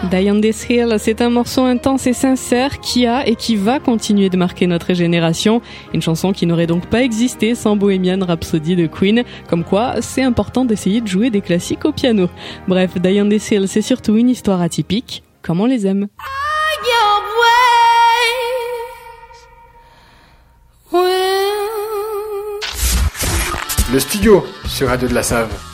Die on This Hill, c'est un morceau intense et sincère qui a et qui va continuer de marquer notre génération. Une chanson qui n'aurait donc pas existé sans Bohemian Rhapsody de Queen. Comme quoi, c'est important d'essayer de jouer des classiques au piano. Bref, Die on This Hill, c'est surtout une histoire atypique, comme on les aime. Le studio sur Radio de la Save.